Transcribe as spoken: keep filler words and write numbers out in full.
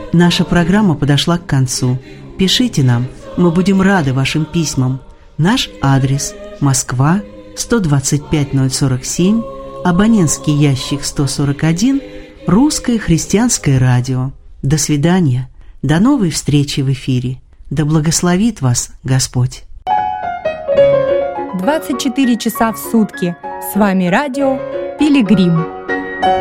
Наша программа подошла к концу. Пишите нам, мы будем рады вашим письмам. Наш адрес – Москва, сто двадцать пять ноль сорок семь, абонентский ящик сто сорок один, Русское христианское радио. До свидания. До новой встречи в эфире. Да благословит вас Господь. двадцать четыре часа в сутки. С вами радио «Пилигрим».